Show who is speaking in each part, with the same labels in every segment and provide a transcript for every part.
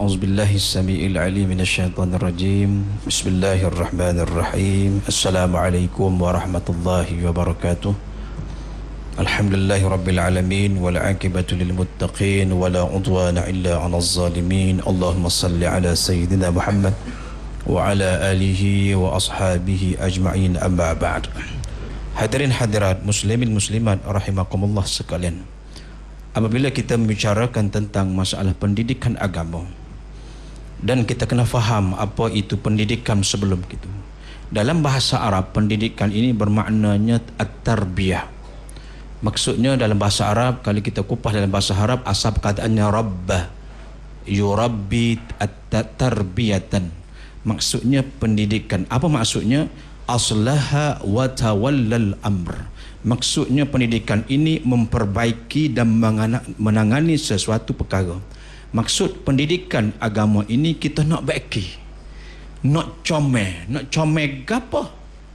Speaker 1: أعوذ بالله السميع العليم من الشيطان الرجيم. بسم الله الرحمن الرحيم. السلام عليكم ورحمة الله وبركاته. الحمد لله رب العالمين والعاقبة للمتقين ولا عدوان إلا على الظالمين. اللهم صل على سيدنا محمد وعلى آله وأصحابه أجمعين. أما بعد. Hadirin hadirat muslimin muslimat rahimakumullah sekalian. Apabila kita membicarakan tentang masalah pendidikan agama dan kita kena faham apa itu pendidikan sebelum itu. Dalam bahasa Arab, pendidikan ini bermaknanya at-tarbiyah. Maksudnya dalam bahasa Arab, kalau kita kupas dalam bahasa Arab, asal perkataannya rabbah, yurabbi at-tarbiyatan. Maksudnya pendidikan. Apa maksudnya? Aslaha wa tawallal amr. Maksudnya pendidikan ini memperbaiki dan menangani sesuatu perkara. Maksud pendidikan agama ini kita nak baiki, nak comel. Nak comel apa?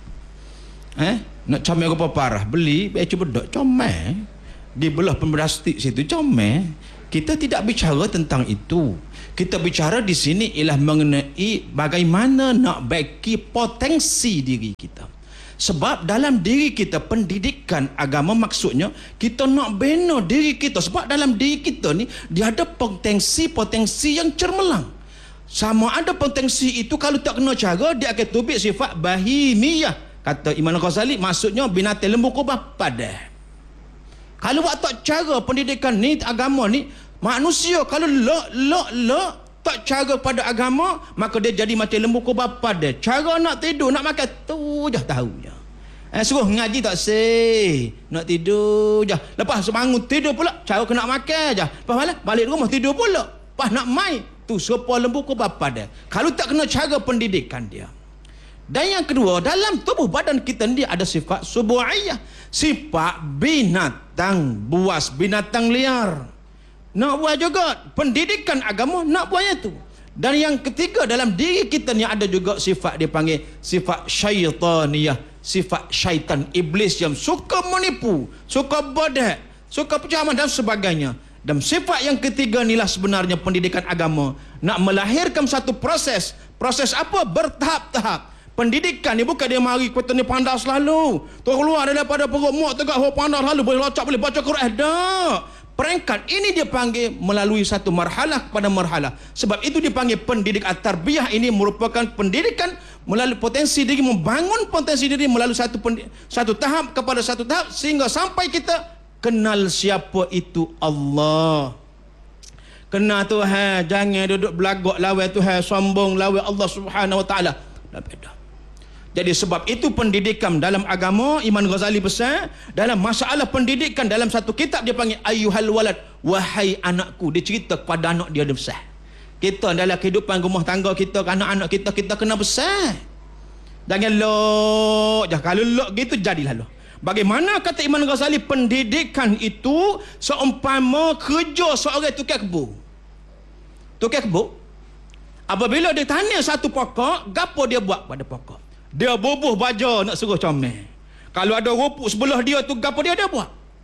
Speaker 1: Nak comel apa parah? Beli, cuba dok comel. Di belah plastik situ comel. Kita tidak bicara tentang itu. Kita bicara di sini ialah mengenai bagaimana nak baiki potensi diri kita. Sebab dalam diri kita pendidikan agama maksudnya kita nak bina diri kita. Sebab dalam diri kita ni dia ada potensi-potensi yang cermelang. Sama ada potensi itu kalau tak kena cara dia akan tubik sifat bahimiyah. Kata Imam Ghazali maksudnya binatang lembu kubah padah. Kalau buat tak cara pendidikan ni agama ni manusia kalau tak cara pada agama, maka dia jadi macam lembu kubah pada. Cara nak tidur, nak makan, tu je tahu je. Suruh ngaji tak sih, nak tidur je. Lepas bangun tidur pula, cara kena makan je. Lepas malam, balik rumah tidur pula. Lepas nak main, tu serupa lembu kubah pada. Kalau tak kena cara pendidikan dia. Dan yang kedua, dalam tubuh badan kita ni ada sifat subu'iyah. Sifat binatang buas, binatang liar. Nak buat juga pendidikan agama, nak buatnya tu. Dan yang ketiga, dalam diri kita ni ada juga sifat dipanggil sifat syaitaniyah, sifat syaitan iblis yang suka menipu, suka bodoh, suka pecahan dan sebagainya. Dan sifat yang ketiga inilah sebenarnya pendidikan agama nak melahirkan satu proses. Proses apa? Bertahap-tahap. Pendidikan ni bukan dia mari kita ni pandai selalu. Tu keluar daripada perut mak tegak pandai selalu boleh lacak, boleh baca Quran. Tak. Peringkat ini dia panggil melalui satu marhalah kepada marhalah. Sebab itu dipanggil pendidik at-tarbiyah. Ini merupakan pendidikan melalui potensi diri, membangun potensi diri melalui satu tahap kepada satu tahap sehingga sampai kita kenal siapa itu Allah. Kenal Tuhan, jangan duduk belagak lawan Tuhan, sombong lawan Allah Subhanahu wa taala. Dah beda. Jadi sebab itu pendidikan dalam agama, Imam Ghazali besar dalam masalah pendidikan dalam satu kitab dia panggil ayyuhal walad, wahai anakku. Dia cerita kepada anak dia besar. Kita dalam kehidupan rumah tangga kita, anak-anak kita kena besar. Jangan lok je. Kalau lok gitu jadilah lok. Bagaimana kata Imam Ghazali, pendidikan itu seumpama kerja seorang tukang kebun. Tukang kebun apabila dia tanya satu pokok, gapo dia buat pada pokok? Dia bubuh baja nak suruh comel. Kalau ada rupuk sebelah dia tu, gapo dia buat?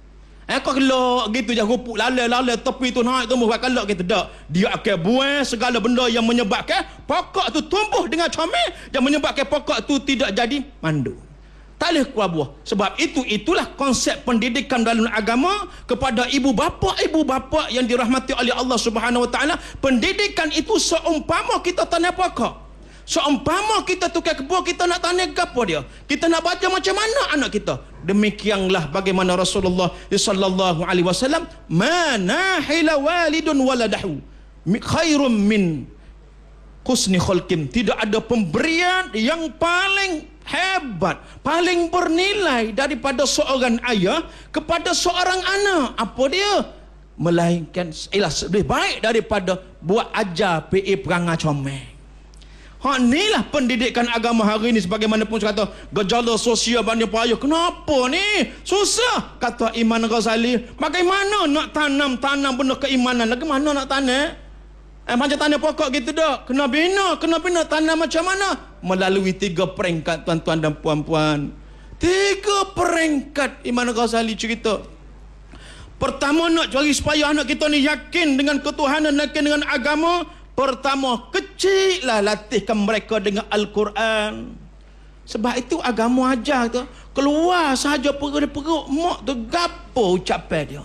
Speaker 1: Kalau gitu je rupuk lalai tepi tu naik tumbuh kalau gitu dak. Dia akan buang segala benda yang menyebabkan pokok tu tumbuh dengan comel dan menyebabkan pokok tu tidak jadi mandu. Tak boleh keluar buah. Sebab itulah konsep pendidikan dalam agama kepada ibu bapa yang dirahmati oleh Allah Subhanahu wa taala. Pendidikan itu seumpama kita tanam pokok. Seumpama kita tukar kebun, kita nak tanya apa dia? Kita nak baca macam mana anak kita? Demikianlah bagaimana Rasulullah sallallahu alaihi wasallam, manahila walidun waladahu khairum min husni khalqin. Tidak ada pemberian yang paling hebat, paling bernilai daripada seorang ayah kepada seorang anak. Apa dia? Melainkan lebih baik daripada buat ajar PA perangai comel. Inilah pendidikan agama hari ini. Sebagaimanapun saya kata gejala sosial banyak payah. Kenapa ni? Susah. Kata Imam Ghazali, bagaimana nak tanam benda keimanan? Lagi mana nak tanam? Macam tanam pokok gitu dak. Kena bina tanam macam mana? Melalui 3 peringkat tuan-tuan dan puan-puan. 3 peringkat Imam Ghazali cerita. Pertama nak cari supaya anak kita ni yakin dengan ketuhanan, yakin dengan agama. Pertama, kecillah latihkan mereka dengan Al-Quran. Sebab itu agama ajar tu, keluar sahaja perut mak tu gapo ucapan dia.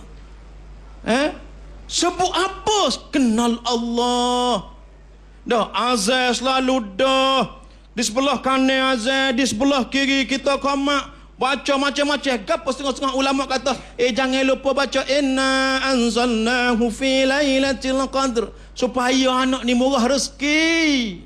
Speaker 1: Sebut apa? Kenal Allah. Dah azan selalu dah. Di sebelah kanan azan, di sebelah kiri kita qamat. Baca macam-macam. Gapo setengah-setengah ulama kata, jangan lupa baca inna anzalnahu fi lailatul qadr, supaya anak ni murah rezeki.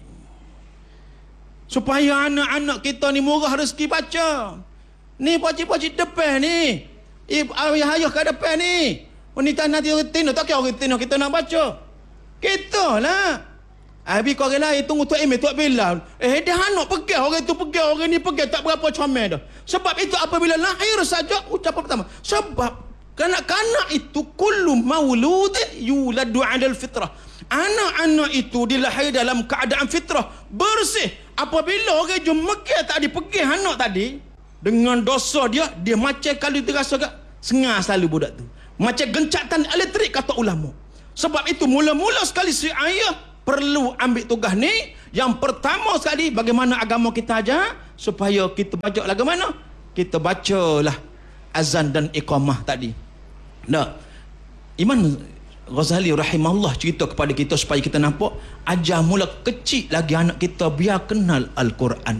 Speaker 1: Supaya anak-anak kita ni murah rezeki baca. Ni pakcik-pakcik depan ni. Ayah-ayah kat depan ni. Wanita nanti retina, tak kira retina kita nak baca. Kita lah. Habis kau orang lain tunggu Tok Emil, Tok Bilal. Dia anak pergi, orang tu pergi, orang ni pergi, tak berapa comel dah. Sebab itu apabila lahir saja, ucapan pertama. Sebab kanak-kanak itu kullu maulud yuladu 'alal fitrah. Anak-anak itu dilahir dalam keadaan fitrah, bersih. Apabila orang jumekir tadi pergi anak tadi, dengan dosa dia macam kalau terasa kat sengar selalu budak tu. Macam gencatan elektrik kata ulama. Sebab itu mula-mula sekali si ayah perlu ambil tugas ni. Yang pertama sekali, bagaimana agama kita ajar supaya kita baca lagu mana? Kita bacalah azan dan iqamah tadi. Nah, Imam Ghazali rahimahullah cerita kepada kita supaya kita nampak, ajar mula kecil lagi anak kita biar kenal Al-Quran.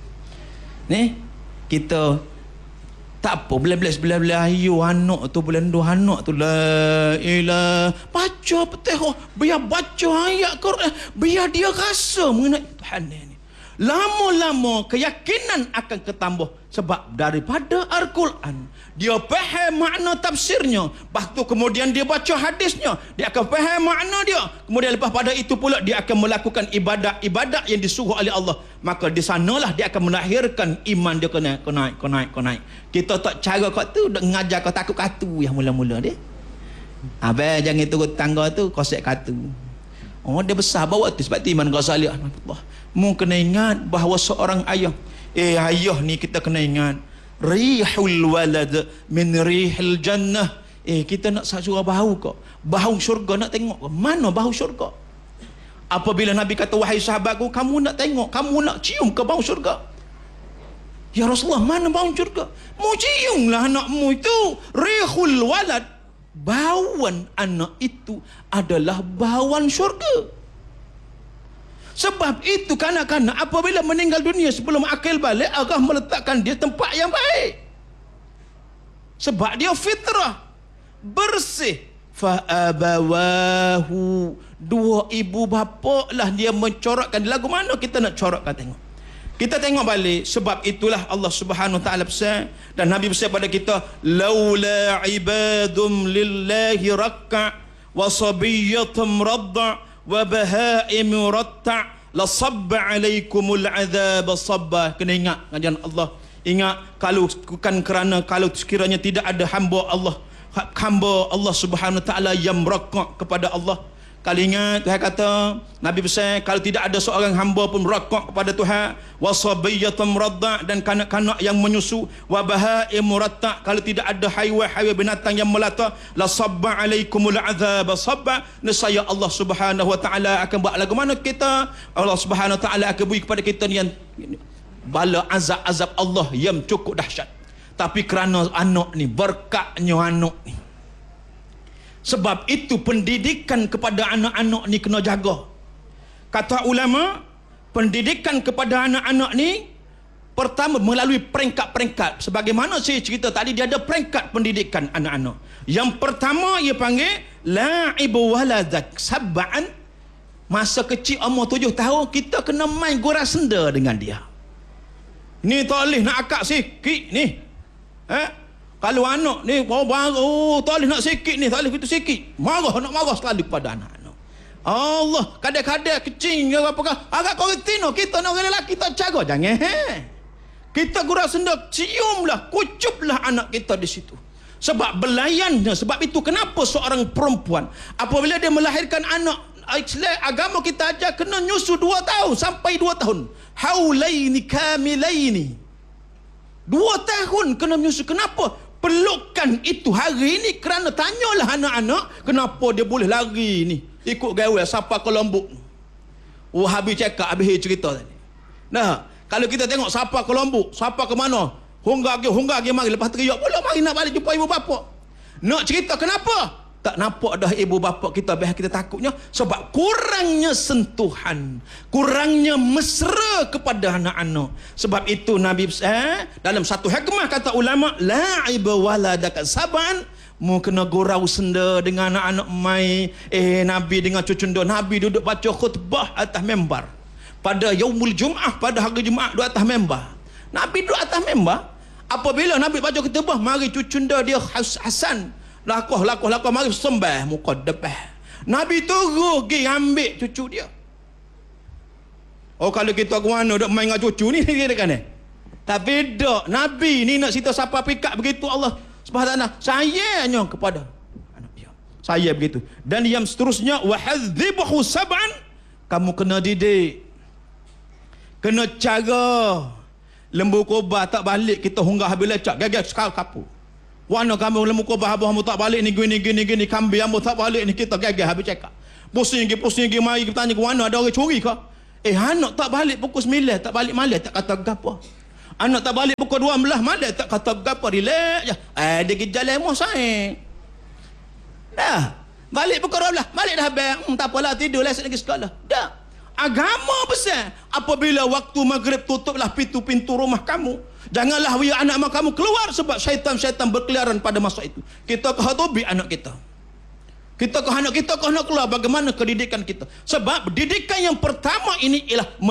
Speaker 1: Ni kita tak apa belah-belah ayu anak tu belendu anak tu la ilah baca Fatihah, biar baca ayat Quran, biar dia rasa mengenai Tuhan ni. Lama-lama keyakinan akan ketambah sebab daripada Al-Quran dia faham makna tafsirnya, lepas tu kemudian dia baca hadisnya, dia akan faham makna dia, kemudian lepas pada itu pula dia akan melakukan ibadat-ibadat yang disuruh oleh Allah, maka di sanalah dia akan melahirkan iman dia kena naik. Kita tak cara kau tu dak ngajar kau takut katu yang mula-mula dia. Abang jangan turun tangga tu kosek katu. Oh dia besar bawa tu sebab tu Imam Ghazali Allah. Mu kena ingat bahawa seorang ayah, ayah ni kita kena ingat rihul walad min rihil jannah. Kita nak surah bau kok, bau syurga nak tengok ke? Mana bau syurga? Apabila Nabi kata wahai sahabatku, kamu nak tengok, kamu nak cium ke bau syurga? Ya Rasulullah, mana bau syurga? Mu ciumlah anakmu itu. Rihul walad, bauan anak itu adalah bauan syurga. Sebab itu kanak-kanak apabila meninggal dunia sebelum akil balik, Allah meletakkan dia tempat yang baik. Sebab dia fitrah, bersih. Fa'abawahu, dua ibu bapa lah dia mencorakkan. Lagu mana kita nak corakkan tengok. Kita tengok balik. Sebab itulah Allah Subhanahu Wa Taala pesan, dan Nabi pesan pada kita, laula ibadum lillahi rakka wa sabiyyatum radda wa bahaim ratta la sabba alaikumul azab sabba. Kena ingat ngajian Allah. Ingat kalau bukan kerana, kalau sekiranya tidak ada hamba Allah Subhanahu Wa Taala yang merakak kepada Allah. Kalau ingat Tuhan kata, Nabi pesan, kalau tidak ada seorang hamba pun merakak kepada Tuhan, wasabiyyatum radda, dan kanak-kanak yang menyusu, wa bahaim muratta, kalau tidak ada haiwan-haiwan binatang yang melata, la sabba alaikumul azab sabba, nescaya Allah Subhanahu Wa Taala akan buat lagu mana kita, Allah Subhanahu Wa Taala akan beri kepada kita yang bala azab-azab Allah yang cukup dahsyat. Tapi kerana anak ni, berkatnya anak ni, sebab itu pendidikan kepada anak-anak ni kena jaga. Kata ulama, pendidikan kepada anak-anak ni pertama melalui peringkat-peringkat. Sebagaimana saya cerita tadi, dia ada peringkat pendidikan anak-anak. Yang pertama ia panggil la'ibu waladak sab'an. Masa kecil umur 7 tahun kita kena main gurau senda dengan dia. Ni tak boleh nak akak sikit ni. Kalau anak ni baru tak boleh nak sikit ni, tak boleh gitu sikit, nak marah sekali kepada anak-anak. Allah, kadang-kadang kecil ke apa ke, agak kau retino, kita nak orang lelaki tak cara, jangan. Kita gurau senda, ciumlah, kucuplah anak kita di situ. Sebab belayannya, sebab itu kenapa seorang perempuan apabila dia melahirkan anak, agama kita ajar kena nyusu 2 tahun sampai 2 tahun. Haulaini kamilaini. 2 tahun kena menyusu. Kenapa? Pelukan itu hari ini kerana tanyalah anak-anak kenapa dia boleh lari ni ikut gaul siapa ke Lombok. Habis cakap, habis cerita tadi. Nah, kalau kita tengok siapa ke Lombok, siapa ke mana, hunggah lagi mari, lepas teriak pula mari nak balik jumpa ibu bapa. Nak cerita kenapa? Tak nampak dah ibu bapa kita, biar kita takutnya sebab kurangnya sentuhan, kurangnya mesra kepada anak-anak. Sebab itu Nabi dalam satu hikmah kata ulama, la'iba waladaka saban, mu kena gurau senda dengan anak-anak mai. Nabi dengan cucunda, Nabi duduk baca khutbah atas membar pada yaumul Jumaah, pada hari Jumaat duduk atas membar. Nabi duduk atas membar. Apabila Nabi baca khutbah, mari cucunda dia Hasan lakoh mari sembah muka depan. Nabi turun pergi ambil cucu dia. Oh, kalau kita ke mana duk main dengan cucu ni dia kan ni. Tapi dak, Nabi ni nak cerita siapa pikat begitu Allah Subhanahu wa taala sayangnya kepada anak dia. Saya begitu. Dan yang seterusnya wahadzibhu sab'an, kamu kena didik. Kena cara. Lembu kobar tak balik kita hunggah habis lecak gagal sekal kapu. Wana kamu lembu kobar habis kamu tak balik ni gini kambing kamu tak balik ni kita gagal habis cakap. Pusing lagi mari kita tanya ke mana ada orang curi ke? Anak tak balik pukul 9 tak balik malam tak kata gapo. Anak tak balik pukul 12 malam tak kata gapo, relax je. Dia pergi jalan emoh saya. Dah. Balik pukul 12, balik dah habis. Tak apalah tidur lesson lagi sekolah. Dah. Agama besar. Apabila waktu maghrib tutuplah pintu-pintu rumah kamu. Janganlah anak kamu keluar sebab syaitan-syaitan berkeliaran pada masa itu. Kita kehatobi anak kita. Kita ke anak kita, ke anak keluar. Bagaimana pendidikan kita? Sebab pendidikan yang pertama ini ialah